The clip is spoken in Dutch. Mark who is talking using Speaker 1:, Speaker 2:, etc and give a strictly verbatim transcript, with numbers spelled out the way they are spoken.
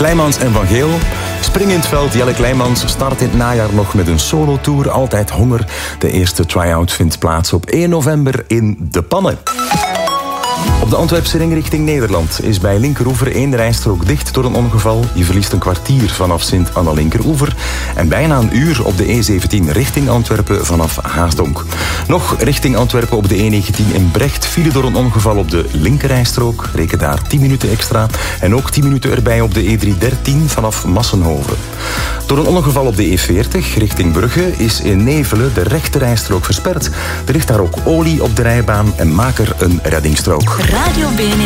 Speaker 1: Kleimans en Van Geel. Spring in het veld, Jelle Kleimans start in het najaar nog met een solotour. Altijd honger. De eerste try-out vindt plaats op één november in De Pannen. Op de Antwerpse ring richting Nederland is bij Linkeroever één rijstrook dicht door een ongeval. Je verliest een kwartier vanaf Sint-Anna Linkeroever en bijna een uur op de E zeventien richting Antwerpen vanaf Haasdonk. Nog richting Antwerpen op de E negentien in Brecht file door een ongeval op de linkerrijstrook. Reken daar tien minuten extra en ook tien minuten erbij op de E driehonderddertien vanaf Massenhoven. Door een ongeval op de E veertig richting Brugge is in Nevelen de rechterrijstrook versperd. Er ligt daar ook olie op de rijbaan en maak er een reddingsstrook.
Speaker 2: Radio B N